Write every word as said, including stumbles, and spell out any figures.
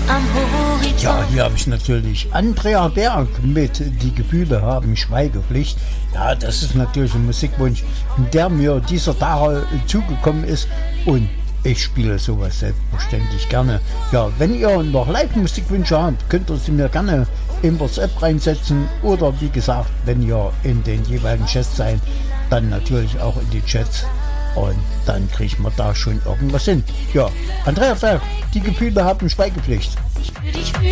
am Horizont. Ja, hier habe ich natürlich Andrea Berg mit Die Gefühle haben Schweigepflicht. Ja, das ist natürlich ein Musikwunsch, der mir dieser Tage zugekommen ist und ich spiele sowas selbstverständlich gerne. Ja, wenn ihr noch Live-Musikwünsche habt, könnt ihr sie mir gerne in WhatsApp reinsetzen oder wie gesagt, wenn ihr in den jeweiligen Chats seid, dann natürlich auch in die Chats und dann kriegt man da schon irgendwas hin. Ja, Andrea Berg, Die Gefühle haben Schweigepflicht. Ich fühl dich, fühl